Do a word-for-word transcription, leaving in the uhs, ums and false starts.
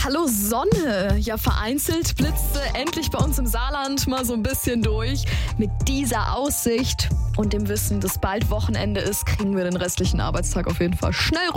hallo Sonne. Ja, vereinzelt blitzte endlich bei uns im Saarland mal so ein bisschen durch. Mit dieser Aussicht und dem Wissen, dass bald Wochenende ist, kriegen wir den restlichen Arbeitstag auf jeden Fall schnell rum.